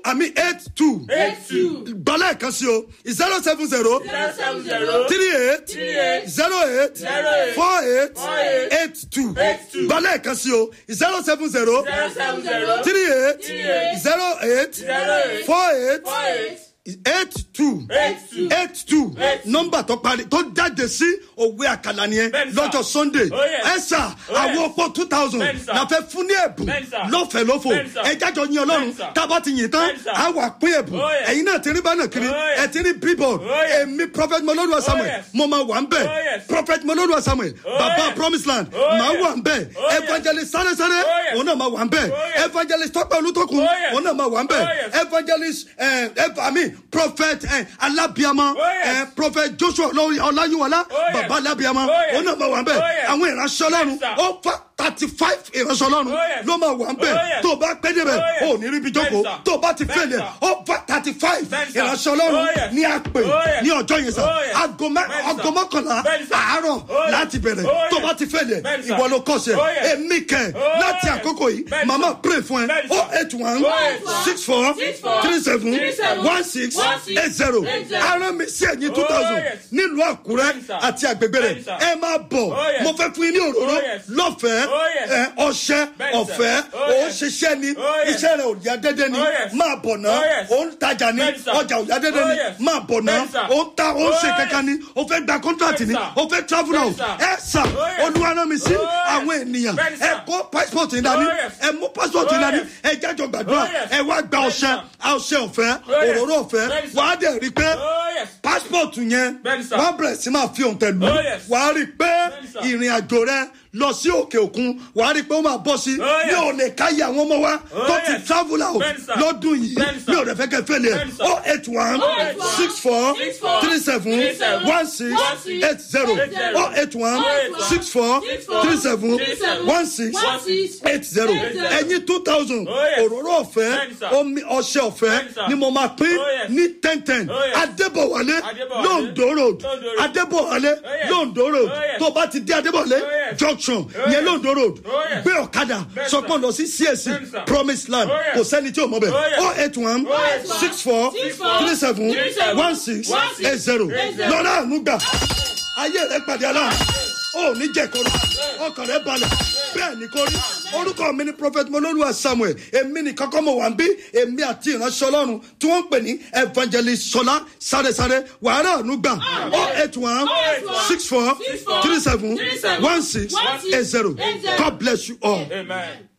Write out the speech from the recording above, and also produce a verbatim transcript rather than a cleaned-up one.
àmì eight two. eight two. Gbọ́lá ẹ̀kan sí o. zero seven zero. zero seven zero. three eight. three eight. zero eight. zero eight. four eight. four eight. eight two. eight two. Gbọ́lá ẹ̀kan sí o. zero seven zero. zero seven zero. three eight. three eight. zero eight. zero eight. four eight. four eight. eight two. eight two. eight two. eight two. Nọ́mbà tó parí tó jáde sí òwe àkàlà nìyẹn Bẹ́ẹ̀ni sà. lọ́jọ́ Sunday. Oh, yes. Ẹ sà Oh, yes. àwọn ọ̀pọ̀ two thousand Bẹ́ẹ̀ni sà. la fẹ́ fún ní ẹ̀bùn Bẹ́ẹ̀ni sà. lọ́fẹ̀ẹ́ lófò. Bẹ́ẹ̀ni sà. Ẹ jájọ yín Ọlọ́run Bẹ́ẹ̀ni sà. tábà ti yìn tán Bẹ́ẹ̀ni sà. á wà pín ẹ̀bùn. Oh, yes. Ẹ̀yin náà ti rí bánà kiri Oh, yes. ẹ ti rí billboard. Oh, yes. Èmi Prophet Mọ́lọ́dúnwà Samuel yes. mo máa wà ń bẹ̀. Oh, yes. Prophet Mọ́lọ́dúnwà Samuel Oh, bàbá yes. Promise Land Oh, máa yes. wà ń bẹ̀. Oh, yes. Evangelist Sáré-sáré Oh, yes. òun náà máa wà ń bẹ̀. Oh, yes. Evangelist Tọ́pẹ́ Olútókun Oh, yes. òun náà máa wà ń bẹ̀. Oh, yes. Evangelist ẹ ẹ I mean Prophet ẹ Alábíàmọ́ Oh, yes. ẹ Prophet Joshua Ọláyíwọlá Oh, yes. bàbá Alábíàmọ́ Oh, yes. òun náà máa wà ń bẹ̀. Oh, yes. Àwọn ìránṣẹ́ Ọlọ́run Yes, sir. ó fa thirty five ìránṣẹ́ Ọlọ́run Oh, yes. ló máa wà ń bẹ̀. Oh, yes. Tó o bá pẹ́ débẹ̀ Oh, yes. o ò ní rí ibi jókòó. Yes, sir. Tó o bá ti Yes, fẹ́lẹ̀ sir. ó fa thirty five Yes, sir. ìránṣẹ́ Ọlọ́run Oh, yes. ní àpè Oh, yes. ní ọjọ́ yẹn sà. Oh, yes. Aago mẹ́- Yes, sir. aago mọ́kànlá Yes, sir. àárọ̀ Oh, yes. láti bẹ̀rẹ̀. Oh, yes. Tó o bá ti fẹ́lẹ̀ Yes, sir. ìwọ ló kọ̀ sí ẹ̀. Oh, yes. Èmi kẹ̀ Oh, láti yes. àkókò yìí Yes, màmá sir. pray fún ẹ Yes, sir. oh eight one Oh, yes. six four Six four. three seven Three seven. one six One six. eight zero. Eight zero. Arán mi sí ẹ̀yìn two Oh, thousand yes. nílùú Àkúrẹ́ Yes, sir. àti àgbègbè rẹ̀. Yes, sir. Ẹ máa bọ̀ Oh, yes. mo fẹ́ fún yín ní òróró Oh, yes. lọ́fẹ̀ẹ́ Oh, yes. ẹ, ọṣẹ Yes, sir. ọ̀fẹ́ Oh, òun yes. ṣiṣẹ́ ni Oh, yes. iṣẹ́ rẹ̀ ò yá dédé ni Oh, yes. máa bọ̀ náà Oh, yes. òun tajà ni Yes, sir. ọjà ò yá dédé Oh, ni yes. máa bọ̀ náà Yes, sir. òun ta òun Oh, ṣe yes. kankan ni ó fẹ́ gba contract Yes, ni sir. ó fẹ́ travel out Yes, sir. ẹ sà Oh, yes. Olúwa rán mi sí Oh, yes. àwọn ènìyàn Yes, ẹ sir. kó passport yín dání Oh, yes. ẹ mú passport yín Oh, dání yes. ẹ jájọ gbàdúrà Oh, yes. ẹ wá gba Yes, ọṣẹ sir. ọṣẹ ọ̀fẹ́ Oh, yes. òróró ọ̀fẹ́ Yes, sir. wàá dẹ̀ rí pé Oh, yes. passport yẹn Yes, sir. wàá bẹ̀rẹ̀ sí máa fi òǹtẹ̀ lù Oh, yes. wàá rí pé Yes, sir. ìrìn àjò rẹ lọ sí òkè òkun wàá rí pé ó máa bọ́ sí Oh, yes. mi ò lè káyé àwọn ọmọ wa Oh, tó ti yes. travel out Yes, sir. lọ́dún yìí Yes, sir. mi ò rẹ̀ fẹ́ kẹ́ fẹ́ lẹ̀ Yes, sir. oh eight one six four Six four. three seven Three seven. one six One six. eight zero Eight zero. oh eight one six four Six four. three seven Three seven. one six One six. eight zero Eight zero. ẹ̀yin two thousand Oh, yes. òróró ọ̀fẹ́ Yes, sir. omi ọṣẹ ọ̀fẹ́ Yes, sir. ni mo máa pín Oh, yes. ní ten ten Oh, yes. Adébọ̀wálé Adébọ̀wálé. Lóńdó road Lóńdó road. Adébọ̀wálé Oh, yes. Lóńdó road Oh, yes. tó bá ti dé Adébọ̀wálé Oh, yes. junction Oh, yẹn yes. Lóńdó road Oh, yes. gbé ọ̀kadà Yes, sọpọ́n sir. lọ sí C S C Yes, sir. Promise Land Oh, yes. kò sẹ́ni tí ò mọ̀ bẹ̀ Oh, yes. oh eight one Oh, yes. six four Six four. three seven Three seven. one six One six. eight zero Eight zero. lọ́dọ̀ àánú gbà ayé rẹ̀ pàdé aláàánú ó ní jẹ̀kọ́rọ́ ọkàn rẹ̀ balẹ̀ bẹ́ẹ̀ ni kò rí orúkọ mi ni Prophet Mọ́lọ́lúwà Samuel èmi ni kọ́kọ́ mo wà ń bí èmi àti ìránṣẹ́ Ọlọ́run tí wọ́n ń pè ní Evangelist Ṣọlá sáré-sáré wàhálà àánú gbà oh eight one six four three seven one six eight zero God bless you all. Amen.